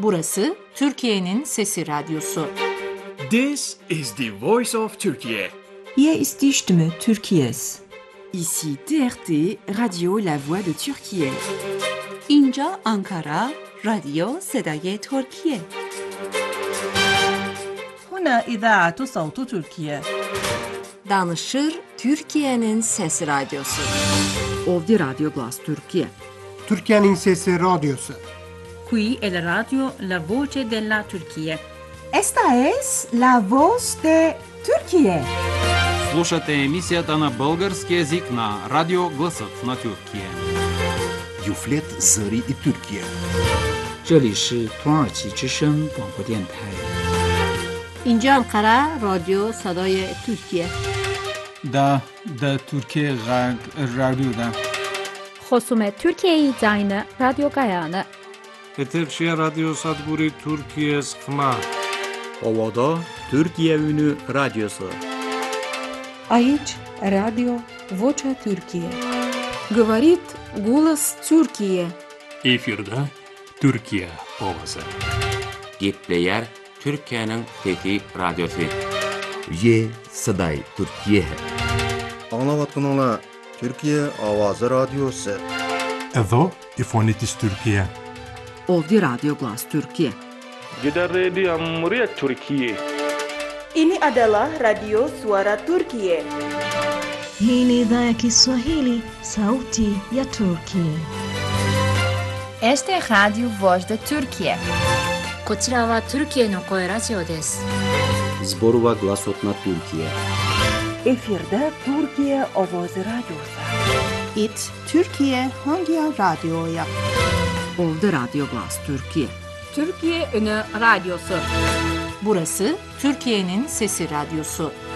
Burası Türkiye'nin Sesi Radyosu. This is the voice of Turkey. Hier ist die Stimme Türkiye's. Ici TRT, Radio La Voix de Türkiye. اینجا آنکارا، رادیو صدای ترکیه. هنا إذاعة صوت تركيا. Danışır Türkiye'nin Sesi Radyosu. Ovdje Radio Glas Türkiye. Türkiye'nin Sesi Radyosu. Qui è la radio La Voce della Turchia. Esta es la voz de Türkiye. Слушате емисията на български език на Радио Гласът на Türkiye. Юфлет Зări и Türkiye. 这里是土耳其之声广播电台。 اینجا آنکارا، رادیو صدای ترکیه. Da Türkiye Radyo'da. خصوم ترکیه زاین رادیو گایانه. Eterşehir Radyo Sadburi Türkiye Sıkma. Ovada Türkiye Ünü Radyosu. Aici Radio Vocea Türkiye. Говорит голос Türkiye. Efirde Türkiye Ovası. Gitleyer Türkiye'nin Fethi Radyosu. Ye Saday Türkiye. Anlavatkanala Türkiye Avazı Radyosu. Edo İfonitis Türkiye. Ovdje Radio Glas Türkiye. Gider Radio Muria Türkiye. Ini adalah Radio Suara Turkiye. Hii ni idhaa ya Kiswahili, Sauti ya Turkiye. Este es Radio Voz de Turkiye. こちらはトルキエの声ラジオです。 Zborova Glasot na Türkiye. Efirde Türkiye Ovoz Radyosu. It Türkiye hangi radyoya? Ovdje Radio Glas Türkiye. Türkiye Ünü Radyosu. Burası Türkiye'nin Sesi Radyosu.